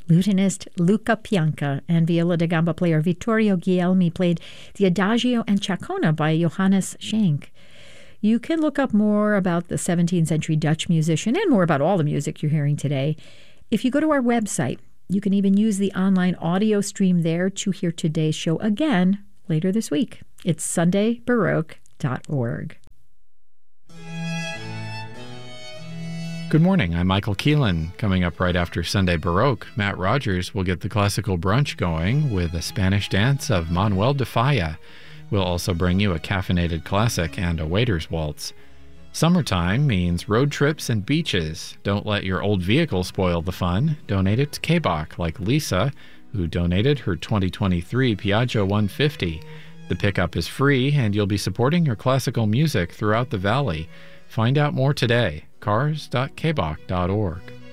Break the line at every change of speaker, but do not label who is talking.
Lutenist Luca Pianca and viola da gamba player Vittorio Guglielmi played the Adagio and Chacona by Johannes Schenk. You can look up more about the 17th century Dutch musician and more about all the music you're hearing today if you go to our website. You can even use the online audio stream there to hear today's show again later this week. It's sundaybaroque.org.
Good morning, I'm Michael Keelan. Coming up right after Sunday Baroque, Matt Rogers will get the classical brunch going with a Spanish dance of Manuel de Falla. We'll also bring you a caffeinated classic and a waiter's waltz. Summertime means road trips and beaches. Don't let your old vehicle spoil the fun. Donate it to Kbach, like Lisa, who donated her 2023 Piaggio 150. The pickup is free, and you'll be supporting your classical music throughout the valley. Find out more today. cars.kbach.org.